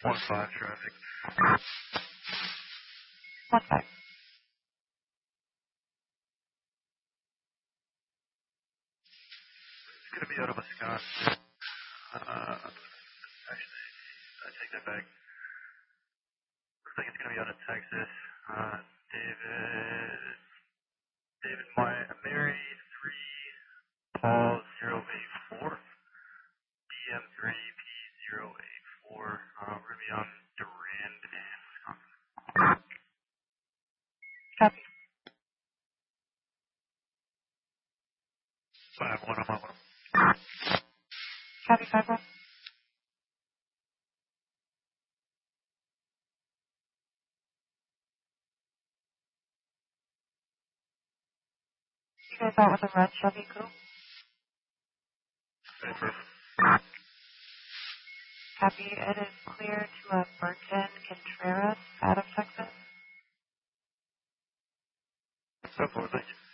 1-5 traffic. 1-5. It's going to be out of Wisconsin. Actually, I take that back. Looks like it's going to be out of Texas. David Mary 3 Paul 084 BM3 P084 Ruby on Durand, Wisconsin. Copy. 5-1, I'm on 1. Copy, 5-1. You guys out with a red Chevy Coupe? Paper. Copy. It is clear to a Burton Contreras out of Texas. So forth, thank you.